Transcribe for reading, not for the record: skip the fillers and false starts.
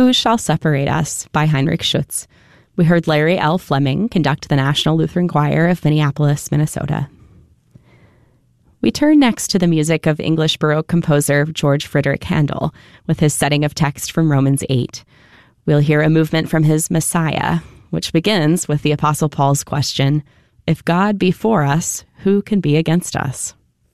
Who Shall Separate Us by Heinrich Schütz. We heard Larry L. Fleming conduct the National Lutheran Choir of Minneapolis, Minnesota. We turn next to the music of English Baroque composer George Frideric Handel with his setting of text from Romans 8. We'll hear a movement from his Messiah, which begins with the Apostle Paul's question, "If God be for us, who can be against us?"